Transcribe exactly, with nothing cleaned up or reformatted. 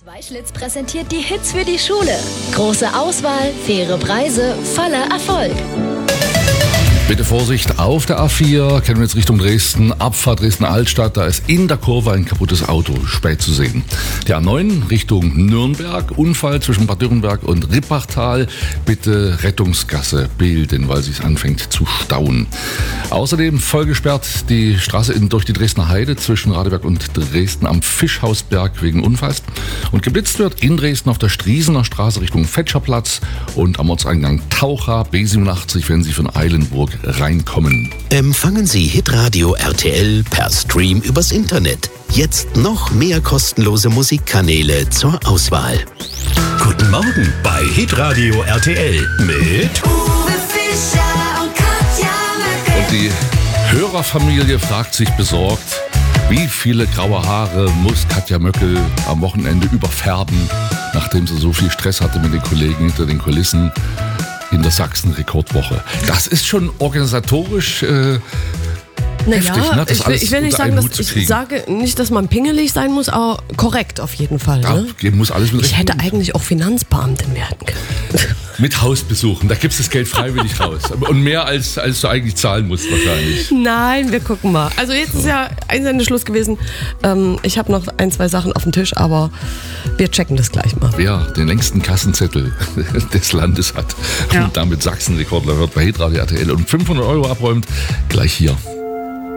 Weischlitz präsentiert die Hits für die Schule. Große Auswahl, faire Preise, voller Erfolg. Bitte Vorsicht, auf der A vier, kennen wir jetzt Richtung Dresden, Abfahrt Dresden-Altstadt, da ist in der Kurve ein kaputtes Auto, spät zu sehen. Die A neun Richtung Nürnberg, Unfall zwischen Bad Dürrenberg und Rippachtal, bitte Rettungsgasse bilden, weil es anfängt zu stauen. Außerdem voll gesperrt die Straße in, durch die Dresdner Heide zwischen Radeberg und Dresden am Fischhausberg wegen Unfalls. Und geblitzt wird in Dresden auf der Striesener Straße Richtung Fetscherplatz und am Ortseingang Taucher B siebenundachtzig, wenn Sie von Eilenburg reinkommen. Empfangen Sie Hitradio R T L per Stream übers Internet. Jetzt noch mehr kostenlose Musikkanäle zur Auswahl. Guten Morgen bei Hitradio R T L mit Uwe Fischer und Katja Möckel. Und die Hörerfamilie fragt sich besorgt, wie viele graue Haare muss Katja Möckel am Wochenende überfärben, nachdem sie so viel Stress hatte mit den Kollegen hinter den Kulissen in der Sachsen-Rekordwoche. Das ist schon organisatorisch äh, Naja, heftig, ne? Das ich, will, ich will nicht sagen, dass ich sage nicht, dass man pingelig sein muss, aber korrekt auf jeden Fall. Ja, Ne? muss alles mit Ich hätte Rechnung. eigentlich auch Finanzbeamtin werden können. Mit Hausbesuchen, da gibst du das Geld freiwillig raus. Und mehr als, als du eigentlich zahlen musst wahrscheinlich. Nein, wir gucken mal. Also jetzt ist ja Einsendeschluss gewesen. Ähm, ich habe noch ein, zwei Sachen auf dem Tisch, aber wir checken das gleich mal. Wer den längsten Kassenzettel des Landes hat Ja. und damit Sachsen-Rekordler wird bei Hitradio R T L und fünfhundert Euro abräumt, gleich hier.